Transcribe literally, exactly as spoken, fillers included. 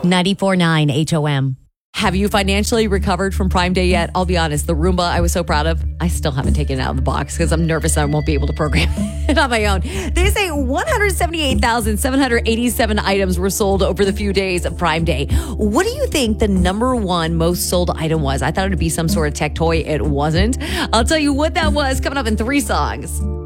ninety-four point nine H O M. Have you financially recovered from Prime Day yet? I'll be honest, the Roomba I was so proud of, I still haven't taken it out of the box because I'm nervous I won't be able to program it on my own. They say one hundred seventy-eight thousand seven hundred eighty-seven items were sold over the few days of Prime Day. What do you think the number one most sold item was? I thought it would be some sort of tech toy. It wasn't. I'll tell you what that was coming up in three songs.